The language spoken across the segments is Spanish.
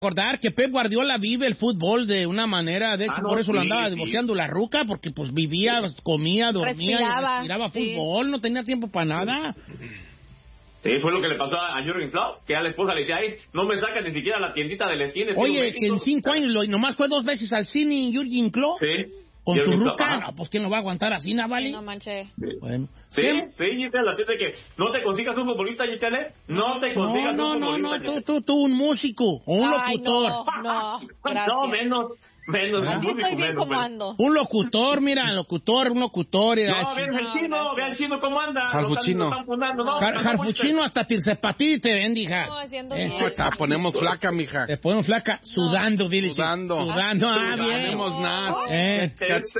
Recordar que Pep Guardiola vive el fútbol de una manera, de hecho, por eso lo andaba divorciando la ruca, porque pues vivía, comía, dormía, respiraba fútbol, no tenía tiempo para nada. Sí, fue lo que le pasó a Jürgen Klopp, que a la esposa le decía, ay, no me saca ni siquiera la tiendita de la esquina. Oye, que en 5 años nomás fue 2 veces al cine Jürgen Klopp. Sí. Con su ruca, no, pues ¿quién lo va a aguantar así, Navali? Sí, no manches. Bueno. Sí, Gisela, así de que no te consigas un futbolista, Gisela, no te consigas un futbolista. Tú un músico o un locutor. No, gracias. No, menos. Aquí estoy bien como ando. Un locutor. No, vean el chino cómo anda. Jarfuchino. Jarfuchino hasta Tirsepatí te ven, hija. No, haciendo bien. Te ponemos flaca, mija. Te ponemos flaca, sudando, dile. Sudando. Bien. No tenemos nada. Eres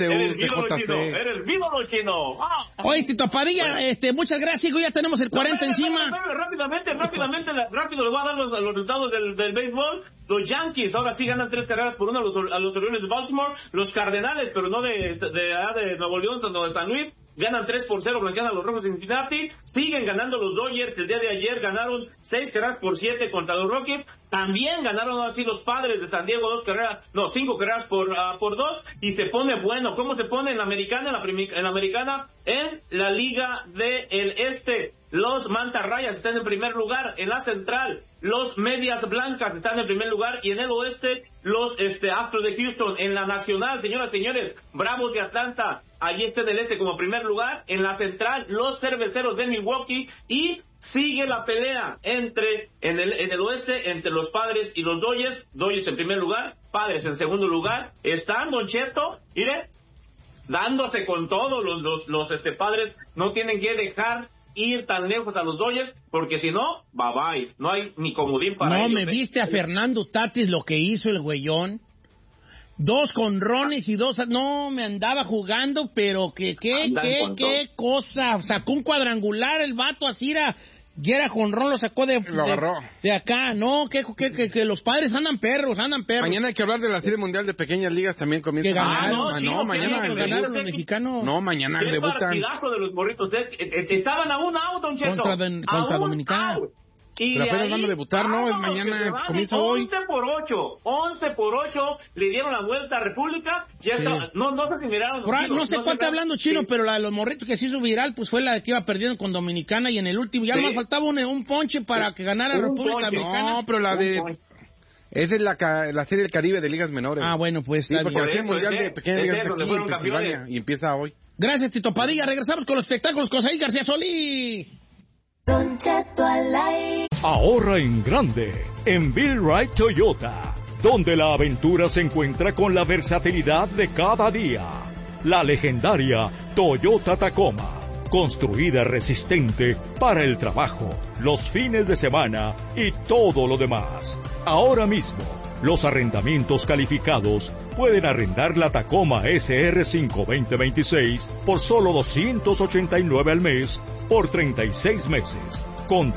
el ídolo chino. Oye, Tito Padilla, muchas gracias, ya tenemos el 40 encima. Rápido les voy a dar los resultados del béisbol. Los Yankees ahora sí ganan 3 carreras por 1 a los Orioles de Baltimore. Los Cardenales, pero no de Nuevo León, sino de San Luis, ganan 3-0, blanquean a los Rojos de Cincinnati. Siguen ganando los Dodgers. El día de ayer ganaron 6 carreras por 7 contra los Rockies. También ganaron así los Padres de San Diego 5 carreras por 2. Y se pone bueno. ¿Cómo se pone en la americana? En la americana, en la Liga del Este, los Manta Rayas están en primer lugar. En la central, los Medias Blancas están en primer lugar. Y en el oeste, los Astros de Houston. En la nacional, señoras y señores, Bravos de Atlanta, allí está en el este como primer lugar. En la central, los Cerveceros de Milwaukee. Y sigue la pelea en el oeste entre los Padres y los Dodgers. Dodgers en primer lugar, Padres en segundo lugar. Están, Don Cheto, mire, dándose con todo. Los Padres no tienen que dejar ir tan lejos a los Dodgers, porque si no, bye, no hay ni comodín para ellos. No, me viste a Fernando Tatis lo que hizo el güeyón. 2 jonrones y 2... No, me andaba jugando, pero qué cosa. Sacó un cuadrangular el vato así era... Y era jonrón, lo sacó de acá. No, que los Padres andan perros. Mañana hay que hablar de la Serie Mundial de Pequeñas Ligas también. Que ganaron. Mañana ganaron los mexicanos. No, mañana debutan. Partidazo de los morritos. Estaban a un out, Don Cheto. Contra Dominicana. Pero apenas van a debutar, ¿no? Es mañana, comienza hoy. 11 por 8, le dieron la vuelta a República. Ya sí. No sé si miraron. No sé cuál está hablando Chino, pero la de los morritos que se hizo viral, pues fue la de que iba perdiendo con Dominicana y en el último, ya nomás faltaba un ponche para que ganara República Dominicana. No, pero la de... Esa es la Serie del Caribe de Ligas Menores. Ah, bueno, pues. Sí, porque la Serie Mundial de Pequeñas Ligas es aquí en Pensilvania y empieza hoy. Gracias, Tito Padilla. Regresamos con los espectáculos con Saí García Solís. Ahorra en grande en Bill Wright Toyota, donde la aventura se encuentra con la versatilidad de cada día. La legendaria Toyota Tacoma, construida resistente para el trabajo, los fines de semana y todo lo demás. Ahora mismo, los arrendamientos calificados pueden arrendar la Tacoma SR5 2026 por solo $289 al mes por 36 meses, con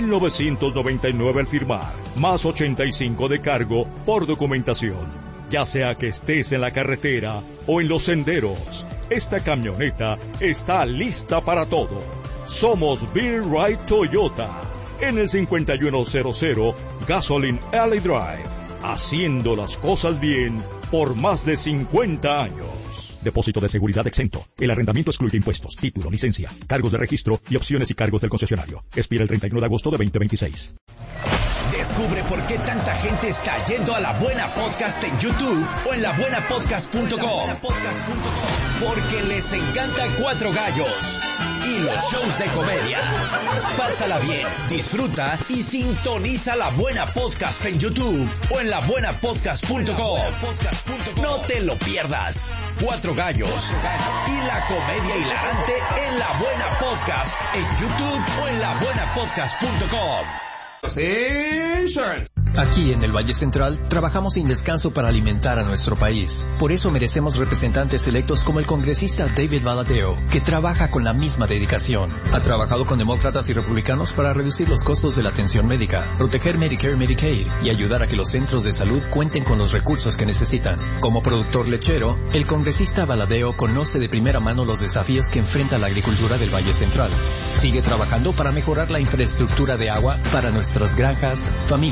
$3,999 al firmar, más $85 de cargo por documentación. Ya sea que estés en la carretera o en los senderos, esta camioneta está lista para todo. Somos Bill Wright Toyota, en el 5100 Gasoline Alley Drive. Haciendo las cosas bien por más de 50 años. Depósito de seguridad exento. El arrendamiento excluye impuestos, título, licencia, cargos de registro y opciones y cargos del concesionario. Expira el 31 de agosto de 2026. Descubre por qué tanta gente está yendo a La Buena Podcast en YouTube o en labuenapodcast.com. Porque les encanta Cuatro Gallos y los shows de comedia. Pásala bien, disfruta y sintoniza La Buena Podcast en YouTube o en labuenapodcast.com. No te lo pierdas. Cuatro Gallos y la comedia hilarante en La Buena Podcast en YouTube o en labuenapodcast.com. Insurance. Aquí en el Valle Central trabajamos sin descanso para alimentar a nuestro país. Por eso merecemos representantes electos como el congresista David Valadao, que trabaja con la misma dedicación. Ha trabajado con demócratas y republicanos para reducir los costos de la atención médica, proteger Medicare, Medicaid y ayudar a que los centros de salud cuenten con los recursos que necesitan. Como productor lechero, el congresista Valadao conoce de primera mano los desafíos que enfrenta la agricultura del Valle Central. Sigue trabajando para mejorar la infraestructura de agua para nuestras granjas, familias y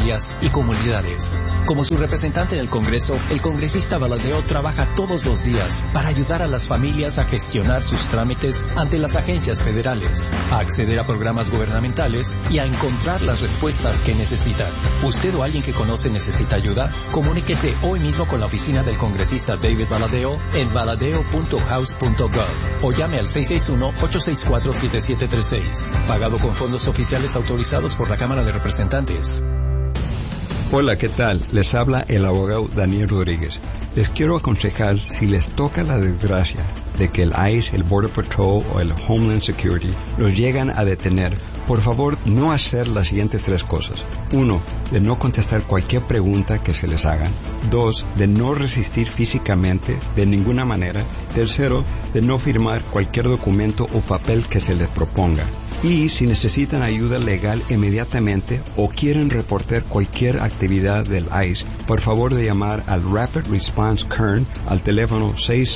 comunidades. Como su representante en el Congreso, el congresista Valadeo trabaja todos los días para ayudar a las familias a gestionar sus trámites ante las agencias federales, a acceder a programas gubernamentales y a encontrar las respuestas que necesitan. ¿Usted o alguien que conoce necesita ayuda? Comuníquese hoy mismo con la oficina del congresista David Valadeo en valadeo.house.gov o llame al 661-864-7736. Pagado con fondos oficiales autorizados por la Cámara de Representantes. Hola, ¿qué tal? Les habla el abogado Daniel Rodríguez. Les quiero aconsejar, si les toca la desgracia de que el ICE, el Border Patrol o el Homeland Security los llegan a detener, por favor no hacer las siguientes 3 cosas. 1, de no contestar cualquier pregunta que se les haga. 2, de no resistir físicamente de ninguna manera. 3, de no firmar cualquier documento o papel que se les proponga. Y si necesitan ayuda legal inmediatamente o quieren reportar cualquier actividad del ICE, por favor de llamar al Rapid Response Kern al teléfono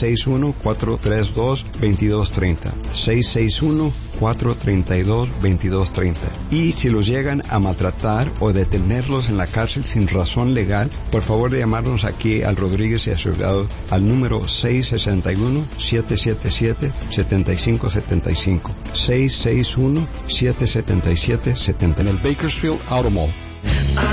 661-432-2230. 661-432-2230. Y si los llegan a maltratar o detenerlos en la cárcel sin razón legal, por favor de llamarnos aquí al Rodríguez y Asociados al número 661-777-7575. 661-777-70 en el Bakersfield Auto Mall.